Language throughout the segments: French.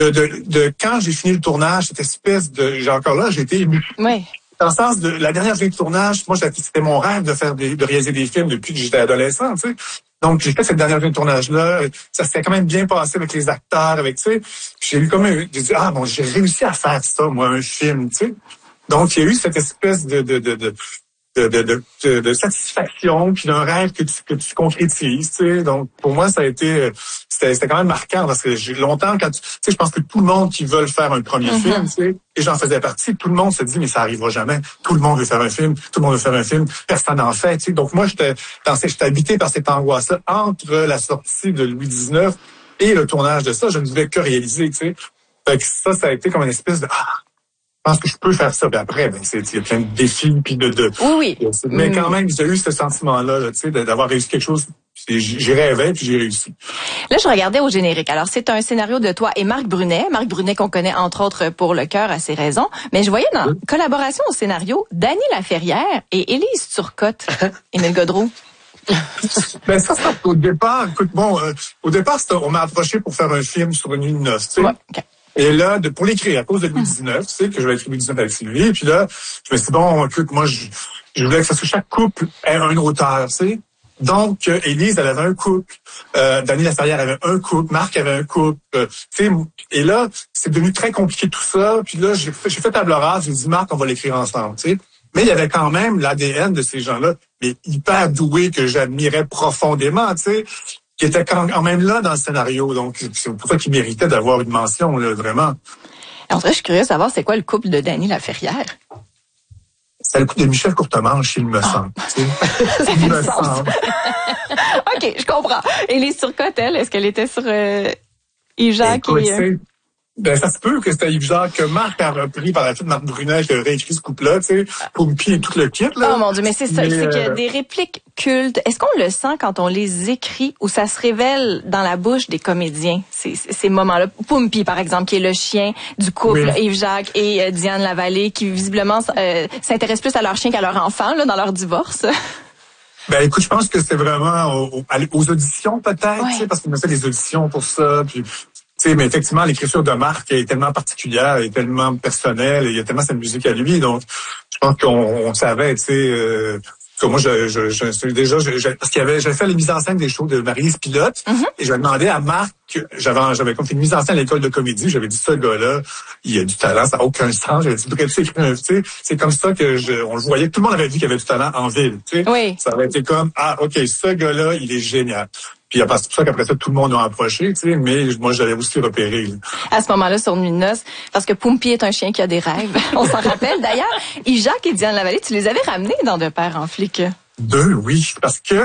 de quand j'ai fini le tournage, cette espèce de, j'ai encore là, j'ai été ému. Oui. Dans le sens de la dernière journée de tournage, moi, c'était mon rêve de réaliser des films depuis que j'étais adolescent, tu sais. Donc, j'ai fait cette dernière journée de tournage-là. Ça s'est quand même bien passé avec les acteurs, avec, tu sais. J'ai eu comme j'ai dit, j'ai réussi à faire ça, moi, un film, tu sais. Donc, il y a eu cette espèce de satisfaction, puis d'un rêve que tu concrétises, tu sais. Donc, pour moi, ça a été, c'était quand même marquant parce que j'ai longtemps, tu sais, je pense que tout le monde qui veut faire un premier film, tu sais, et j'en faisais partie, tout le monde se dit, mais ça arrivera jamais. Tout le monde veut faire un film, tout le monde veut faire un film, personne n'en fait, tu sais. Donc, moi, j'étais habité par cette angoisse-là entre la sortie de Louis XIX et le tournage de ça. Je ne voulais que réaliser, tu sais. Fait que ça a été comme une espèce de, je pense que je peux faire ça. Puis après, il y a plein de défis, puis Oui. Mais quand même, j'ai eu ce sentiment-là, tu sais, d'avoir réussi quelque chose. J'y rêvais, puis j'ai réussi. Là, je regardais au générique. Alors, c'est un scénario de toi et Marc Brunet. Marc Brunet qu'on connaît, entre autres, pour Le Cœur à ses raisons. Mais je voyais dans collaboration au scénario, Dany Laferrière et Élise Turcotte. Émile Godreau. Ben ça, au départ, écoute, au départ, on m'a approché pour faire un film sur une nuit de noces, tu sais. Ouais, okay. Et là, pour l'écrire, à cause de Louis XIX, tu sais, que je vais écrire Louis XIX avec Sylvie, et puis là, je me suis dit, bon, écoute, moi, je voulais que ça soit chaque couple ait un auteur, tu sais. Donc, Élise, elle avait un couple, Dany Laferrière avait un couple, Marc avait un couple, tu sais. Et là, c'est devenu très compliqué tout ça. Puis là, j'ai fait table rase, j'ai dit, Marc, on va l'écrire ensemble, tu sais. Mais il y avait quand même l'ADN de ces gens-là, mais hyper doués, que j'admirais profondément, tu sais, qui étaient quand même là dans le scénario. Donc, c'est pour ça qu'ils méritaient d'avoir une mention, là, vraiment. En vrai, je suis curieuse de savoir c'est quoi le couple de Dany Laferrière. C'est le couple de Michel Courtemanche, il me semble. Ça fait du sens. OK, je comprends. Et les Turcotte, elle, est-ce qu'elle était sur Yves-Jacques Ben, ça se peut que c'était Yves-Jacques que Marc a repris par la suite, Marc Brunet, qui a réécrit ce couple-là, tu sais, Pompie et tout le kit, là. Oh mon Dieu, mais c'est ça, c'est qu'il y a des répliques cultes. Est-ce qu'on le sent quand on les écrit ou ça se révèle dans la bouche des comédiens, ces moments-là? Pompie, par exemple, qui est le chien du couple, Yves-Jacques et Diane Lavallée, qui visiblement s'intéressent plus à leur chien qu'à leur enfant, là, dans leur divorce. Ben, écoute, je pense que c'est vraiment aux auditions, peut-être, tu sais, parce qu'on a fait des auditions pour ça, puis... mais effectivement, l'écriture de Marc est tellement particulière, est tellement personnelle, il y a tellement cette musique à lui, donc je pense qu'on savait, tu sais, que moi, parce j'avais fait les mises en scène des shows de Marie-Lise Pilote, et j'avais demandé à Marc, j'avais comme fait une mise en scène à l'école de comédie, j'avais dit, ce gars-là, il a du talent, ça n'a aucun sens, j'avais dit, tu sais, c'est comme ça que on le voyait, tout le monde avait vu qu'il avait du talent en ville, tu sais. Oui. Ça aurait été comme, OK, ce gars-là, il est génial. Puis c'est pour ça qu'après ça, tout le monde a approché, tu sais, mais moi, j'avais aussi repéré. Là. À ce moment-là, sur Nuit de noces, parce que Pompie est un chien qui a des rêves. On s'en rappelle. D'ailleurs, Yves-Jacques et Diane Lavallée, tu les avais ramenés dans De Père en flic. Deux, oui, parce que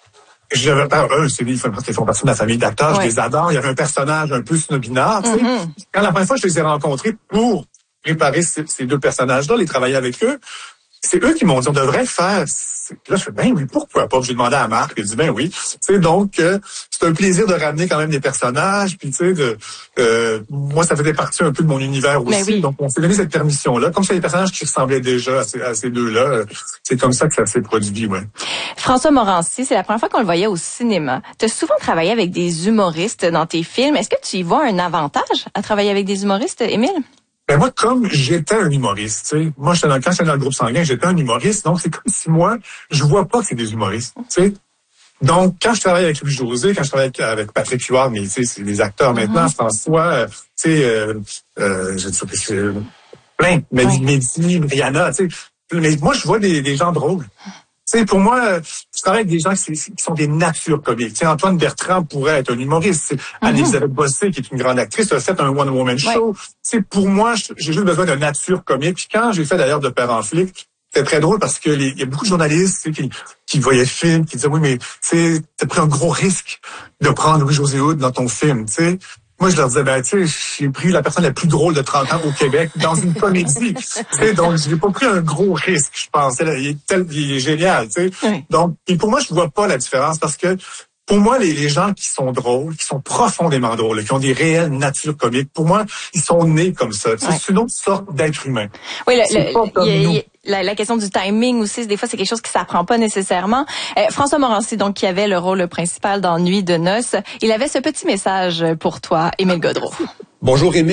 eux, parce qu'ils font partie de ma famille d'acteurs, je les adore. Il y avait un personnage un peu snobinard, tu sais. Quand la première fois je les ai rencontrés pour préparer ces deux personnages-là, les travailler avec eux, c'est eux qui m'ont dit, on devrait faire... Là, je fais, ben oui, pourquoi pas? Puis j'ai demandé à Marc, il a dit, ben oui. Tu sais, donc, c'est un plaisir de ramener quand même des personnages, puis tu sais, moi, ça faisait partie un peu de mon univers aussi. Oui. Donc, on s'est donné cette permission-là. Comme c'est des personnages qui ressemblaient déjà à ces deux-là, c'est comme ça que ça s'est produit, ouais. François Morancy, c'est la première fois qu'on le voyait au cinéma. Tu as souvent travaillé avec des humoristes dans tes films. Est-ce que tu y vois un avantage à travailler avec des humoristes, Émile? Ben moi, comme j'étais un humoriste, tu sais, moi, quand j'étais dans le groupe sanguin, j'étais un humoriste, donc c'est comme si moi, je vois pas que c'est des humoristes, tu sais. Donc, quand je travaille avec Louis-José, quand je travaille avec Patrick Huard, mais tu sais, c'est des acteurs maintenant, François, tu sais, je dis ça parce que plein, Mehdi, Rihanna, tu sais. Mais moi, je vois des gens drôles. Tu sais, pour moi, je travaille avec des gens qui sont des natures comiques. Tu sais, Antoine Bertrand pourrait être un humoriste. Anne-Elisabeth Bossé, qui est une grande actrice, a fait un one-woman show. Tu sais, pour moi, j'ai juste besoin de nature comique. Puis quand j'ai fait d'ailleurs De Père en flic, c'était très drôle parce que il y a beaucoup de journalistes qui voyaient le film, qui disaient, oui, mais tu sais, t'as pris un gros risque de prendre Louis-José Hood dans ton film, tu sais. Moi, je leur disais, ben, tu sais, j'ai pris la personne la plus drôle de 30 ans au Québec dans une comédie. Tu sais, donc, j'ai pas pris un gros risque, je pense. Il est génial, tu sais. Oui. Donc, et pour moi, je vois pas la différence parce que, pour moi, les gens qui sont drôles, qui sont profondément drôles, qui ont des réelles natures comiques, pour moi, ils sont nés comme ça. C'est une autre sorte d'être humain. Oui, il la question du timing aussi, des fois, c'est quelque chose qui s'apprend pas nécessairement. François Morancy, donc, qui avait le rôle principal dans Nuit de noces, il avait ce petit message pour toi, Émile Godreau. Bonjour, Émile.